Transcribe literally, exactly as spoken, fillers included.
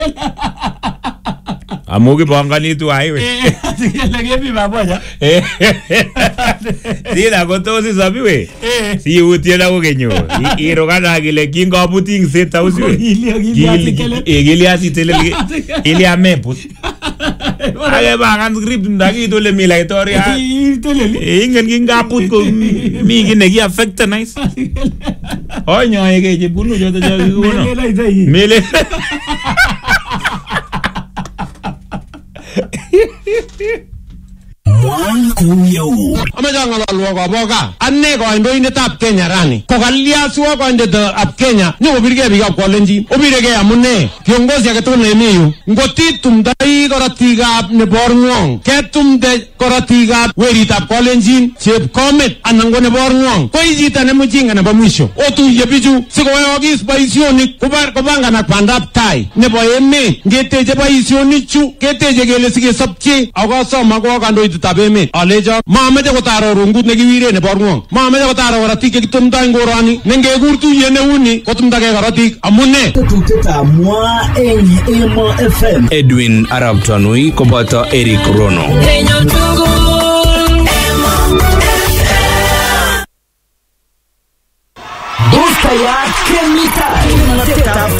Amugi bangani tu ai we. Eh, lagi bi babo ja. Eh. Sila kotosi sabi we. Eh. Si utiela ko kenyo. Iro kana gile kinga puting seta usi we. Gili gili asitele ili ameput. Age bangan grip ndagi to le mila itoria. Ingen kinga put ko mi gine gi affect nice. Oh nyoy ke je bunu jo to jo ko no. Mele. Amejanga la luogo boga anne ko ndo inde tap Kenya rani ko galia suo ko inde tap Kenya ni obirige biga ko lenji obirige amune kiongozi yake to ne miyu ngoti tumdai koratiga ne borngong ketum de koratiga weri tap ko lenji chep comet anango ne borngong ko ijita ne mujinga na bamwisho otu yebiju siko yogis baisioni kubar kubanga na pandap tai ne boyeme ngeteje baisioni chu keteje gele sige sabchi agoso mago kando itabe me aleja mama je kotaro rungut ne giwire ne borngong mama je kotaro warati ke tum dai ngorani nenge gurtu yene uni kotum dage garati amune tuteta mwa enyi emo F M Edwin Arab Tanui kobato Eric Rono Busca ya Kemita